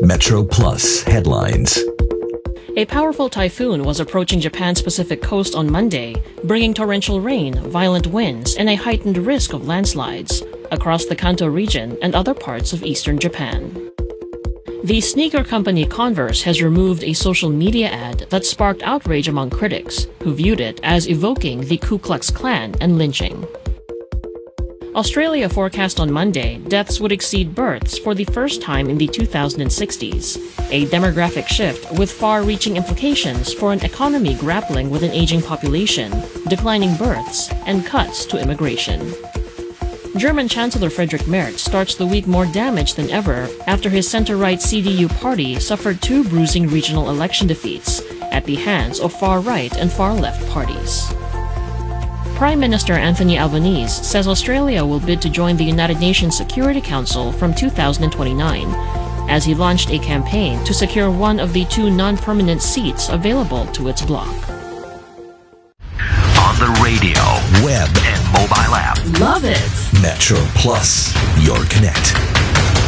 Metro Plus headlines. A powerful typhoon was approaching Japan's Pacific coast on Monday, bringing torrential rain, violent winds, and a heightened risk of landslides across the Kanto region and other parts of eastern Japan. The sneaker company Converse has removed a social media ad that sparked outrage among critics, who viewed it as evoking the Ku Klux Klan and lynching. Australia forecast on Monday deaths would exceed births for the first time in the 2060s, a demographic shift with far-reaching implications for an economy grappling with an aging population, declining births, and cuts to immigration. German Chancellor Friedrich Merz starts the week more damaged than ever after his center-right CDU party suffered two bruising regional election defeats at the hands of far-right and far-left parties. Prime Minister Anthony Albanese says Australia will bid to join the United Nations Security Council from 2029, as he launched a campaign to secure one of the two non-permanent seats available to its bloc. On the radio, web, and mobile app. Love it! Metro Plus, your connect.